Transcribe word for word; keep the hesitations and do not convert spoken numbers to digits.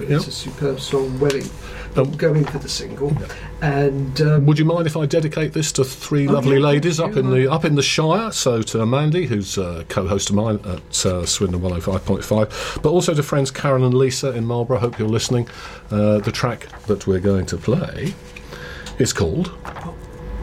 It's Yep. a superb song, Welling. I'm going for the single. Yep. And um, Would you mind if I dedicate this to three Oh, lovely yeah, ladies thank up you. in the up in the Shire? So to Mandy, who's a co-host of mine at uh, Swindon one oh five point five, but also to friends Karen and Lisa in Marlborough. Hope you're listening. Uh, the track that we're going to play is called oh,